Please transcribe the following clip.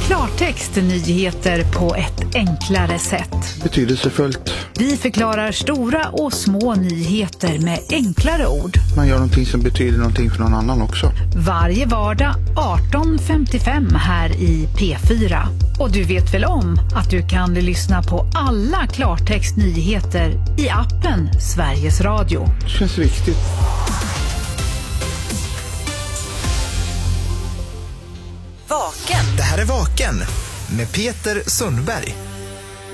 Klartext nyheter på ett enklare sätt. Betydelsefullt. Vi förklarar stora och små nyheter med enklare ord. Man gör någonting som betyder någonting för någon annan också. Varje vardag 18:55 här i P4. Och du vet väl om att du kan lyssna på alla Klartext nyheter i appen Sveriges Radio. Det känns viktigt. Vaken. Det här är Vaken med Peter Sundberg.